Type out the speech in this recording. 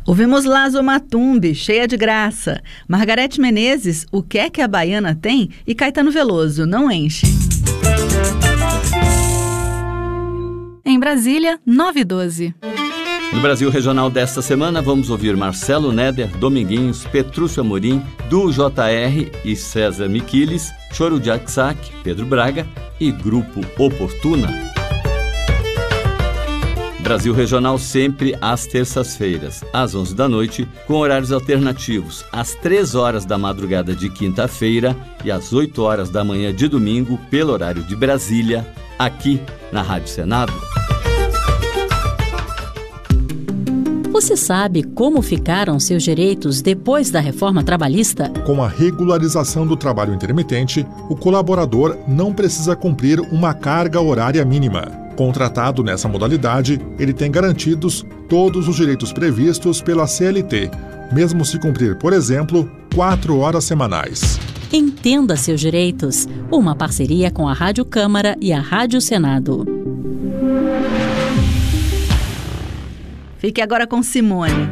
Ouvimos Lazo Matumbi, Cheia de Graça. Margarete Menezes, O que é que a Baiana tem? E Caetano Veloso, Não Enche. Em Brasília, 9h12. No Brasil Regional desta semana, vamos ouvir Marcelo Neder, Dominguinhos, Petrúcio Amorim, Du JR e César Miquiles, Choro de Axac, Pedro Braga e Grupo Oportuna. Brasil Regional sempre às terças-feiras, às 11 da noite, com horários alternativos, às 3 horas da madrugada de quinta-feira e às 8 horas da manhã de domingo, pelo horário de Brasília, aqui na Rádio Senado. Você sabe como ficaram seus direitos depois da reforma trabalhista? Com a regularização do trabalho intermitente, o colaborador não precisa cumprir uma carga horária mínima. Contratado nessa modalidade, ele tem garantidos todos os direitos previstos pela CLT, mesmo se cumprir, por exemplo, 4 horas semanais. Entenda seus direitos. Uma parceria com a Rádio Câmara e a Rádio Senado. Fique agora com Simone.